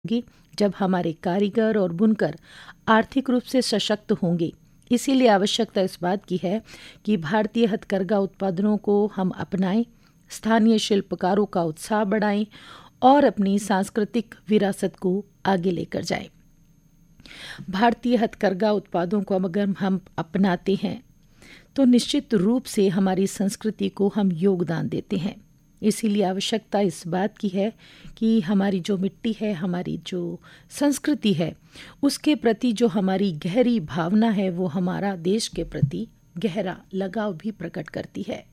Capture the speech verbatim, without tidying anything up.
होगी जब हमारे कारीगर और बुनकर आर्थिक रूप से सशक्त होंगे। इसीलिए आवश्यकता इस बात की है कि भारतीय हथकरघा उत्पादनों को हम अपनाएं, स्थानीय शिल्पकारों का उत्साह बढ़ाएं और अपनी सांस्कृतिक विरासत को आगे लेकर जाएं। भारतीय हथकरघा उत्पादों को अगर हम अपनाते हैं तो निश्चित रूप से हमारी संस्कृति को हम योगदान देते हैं। इसीलिए आवश्यकता इस बात की है कि हमारी जो मिट्टी है, हमारी जो संस्कृति है, उसके प्रति जो हमारी गहरी भावना है वो हमारा देश के प्रति गहरा लगाव भी प्रकट करती है।